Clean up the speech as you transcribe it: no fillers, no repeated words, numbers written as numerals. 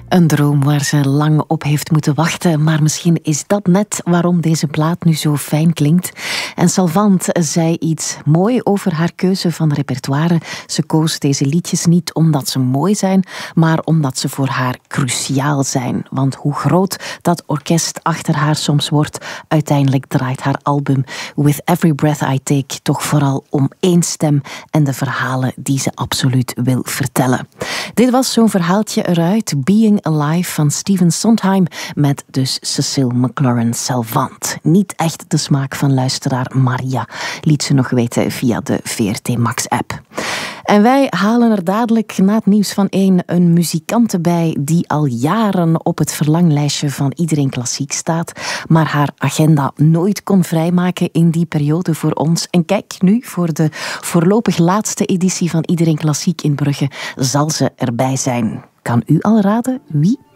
Een droom waar ze lang op heeft moeten wachten, maar misschien is dat net waarom deze plaat nu zo fijn klinkt. En Salvant zei iets mooi over haar keuze van repertoire. Ze koos deze liedjes niet omdat ze mooi zijn, maar omdat ze voor haar cruciaal zijn. Want hoe groot dat orkest achter haar soms wordt, uiteindelijk draait haar album With Every Breath I Take toch vooral om één stem en de verhalen die ze absoluut wil vertellen. Dit was zo'n verhaaltje eruit, Being Alive van Stephen Sondheim, met dus Cecile McLorin Salvant. Niet echt de smaak van luisteraar Maria, liet ze nog weten via de VRT Max app. En wij halen er dadelijk na het nieuws van een muzikante bij die al jaren op het verlanglijstje van Iedereen Klassiek staat, maar haar agenda nooit kon vrijmaken in die periode voor ons. En kijk, nu voor de voorlopig laatste editie van Iedereen Klassiek in Brugge zal ze erbij zijn. Kan u al raden wie?